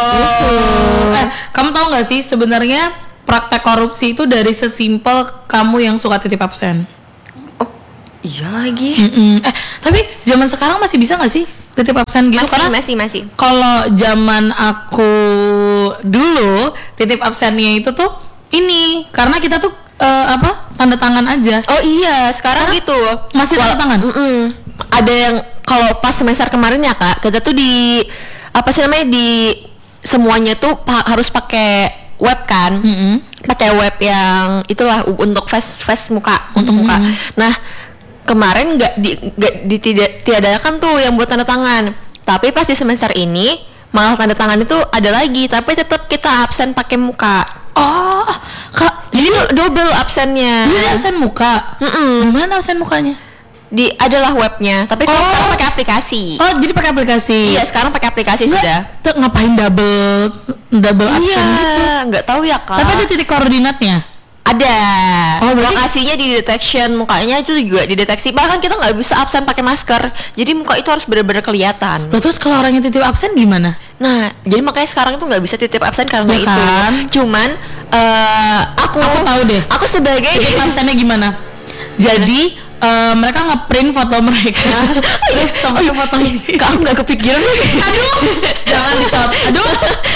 Kamu tahu nggak sih sebenarnya praktek korupsi itu dari sesimpel kamu yang suka titip absen. Oh iya lagi. Tapi zaman sekarang masih bisa nggak sih titip absen gitu? Masih. Kalau zaman aku dulu titip absennya itu tuh ini karena kita tuh tanda tangan aja. Oh iya, sekarang gitu. Masih tanda tangan. Ada yang kalau pas semester kemarin ya Kak, kita tuh di semuanya tuh harus pakai web kan. Pakai web yang itulah untuk face muka, untuk muka. Nah, kemarin nggak ditiadakan tuh yang buat tanda tangan. Tapi pas di semester ini malah tanda tangan itu ada lagi, tapi tetap kita absen pakai muka. Oh, Kak, jadi double absennya. Jadi absen muka. Gimana absen mukanya? Adalah webnya, tapi kalau sekarang pakai aplikasi. Oh, jadi pakai aplikasi. Iya, sekarang pakai aplikasi sudah. Tuh ngapain double absen gitu? Nggak tahu ya Kak. Tapi ada titik koordinatnya. Ada. Berarti lokasinya di detection, mukanya itu juga dideteksi. Bahkan kita nggak bisa absen pakai masker. Jadi muka itu harus benar-benar kelihatan. Loh, terus kalau orangnya titip absen gimana? Nah, jadi makanya sekarang itu nggak bisa titip absen karena itu. Cuman aku tahu deh. Aku sebagai titip absennya gimana? Jadi mereka ngeprint foto mereka terus pakai foto ini. Kamu nggak kepikiran? Aduh, jangan dicot. Aduh,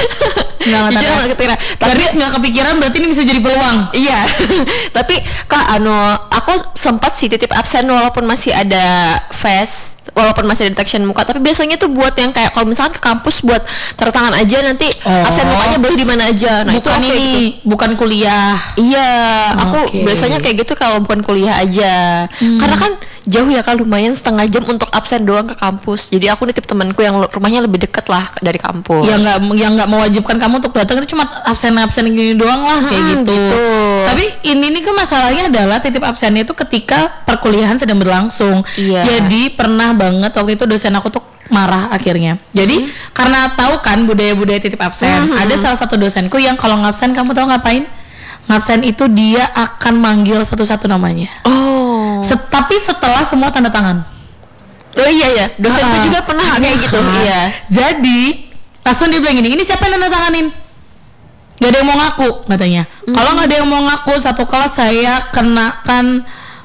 nggak kepikiran. Tapi nggak kepikiran berarti ini bisa jadi peluang. Iya. Tapi Kak, aku sempat sih titip absen walaupun masih ada face, walaupun masih ada detection muka. Tapi biasanya tuh buat yang kayak kalau misalkan ke kampus buat tanda tangan aja, nanti absen mukanya boleh di mana aja. Nah, bukan itu ini, bukan kuliah. Iya, aku biasanya kayak gitu kalau bukan kuliah aja. Karena kan jauh ya Kak, lumayan setengah jam untuk absen doang ke kampus. Jadi aku nitip temanku yang rumahnya lebih deket lah dari kampus. Yang nggak mewajibkan kamu untuk datang, itu cuma absen gini doang lah kayak gitu. Tapi ini nih kan masalahnya adalah titip absennya itu ketika perkuliahan sedang berlangsung. Iya. Jadi pernah banget waktu itu dosen aku tuh marah akhirnya. Jadi karena tahu kan budaya-budaya titip absen, ada salah satu dosenku yang kalau ngabsen, kamu tahu ngapain? Ngabsen itu dia akan manggil satu-satu namanya. Tapi setelah semua tanda tangan. Oh iya, dosenku juga pernah kayak gitu. Iya. Jadi langsung dia bilang ini siapa yang tanda tanganin? Gak ada yang mau ngaku katanya. Kalau gak ada yang mau ngaku, satu kelas saya kenakan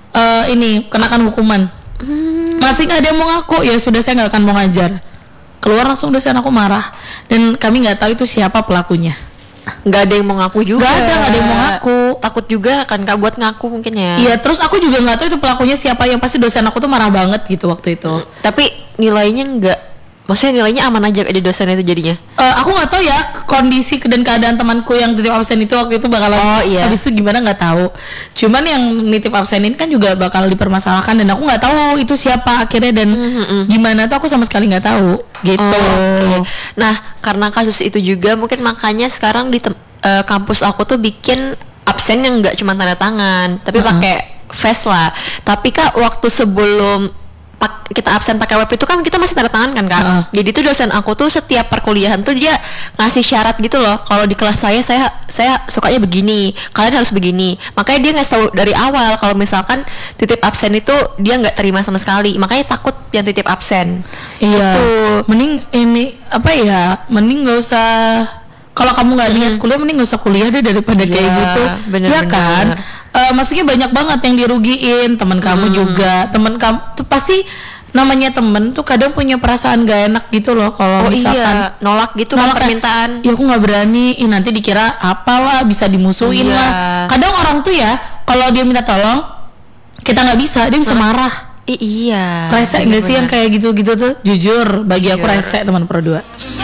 hukuman. Masih gak ada yang mau ngaku, ya sudah saya gak akan mau ngajar. Keluar langsung dosen aku marah. Dan kami gak tahu itu siapa pelakunya. Gak ada yang mau ngaku juga. Gak ada yang mau ngaku. Takut juga kan Kak buat ngaku mungkin ya. Iya, terus aku juga gak tahu itu pelakunya siapa. Yang pasti dosen aku tuh marah banget gitu waktu itu. Tapi nilainya maksudnya nilainya aman aja di dosen itu jadinya? Aku nggak tahu ya kondisi dan keadaan temanku yang titip absen itu waktu itu bakalan habis itu gimana nggak tahu. Cuman yang nitip absen ini kan juga bakal dipermasalahkan dan aku nggak tahu itu siapa akhirnya dan gimana tuh aku sama sekali nggak tahu gitu. Nah, karena kasus itu juga mungkin makanya sekarang di kampus aku tuh bikin absen yang nggak cuma tanda tangan tapi pakai face lah. Tapi Kak, waktu sebelum kita absen pakai web itu kan kita masih tanda tangan kan Kak. Jadi tuh dosen aku tuh setiap perkuliahan tuh dia ngasih syarat gitu loh. Kalau di kelas saya sukanya begini, kalian harus begini. Makanya dia nggak tahu dari awal kalau misalkan titip absen itu dia nggak terima sama sekali. Makanya takut yang titip absen. Iya. Gitu. Mending mending nggak usah. Kalau kamu nggak niat kuliah, mending nggak usah kuliah deh daripada kayak gitu. Ya kan? Maksudnya banyak banget yang dirugiin, teman kamu juga, teman kamu tuh pasti namanya temen tuh kadang punya perasaan gak enak gitu loh kalau misalkan nolak gitu kan permintaan. Ya aku nggak berani, nanti dikira apalah, bisa dimusuhin lah. Kadang orang tuh ya kalau dia minta tolong kita nggak bisa, dia bisa marah. Iya. Rese nggak sih yang kayak gitu-gitu tuh? Jujur, bagi aku rese teman pro 2.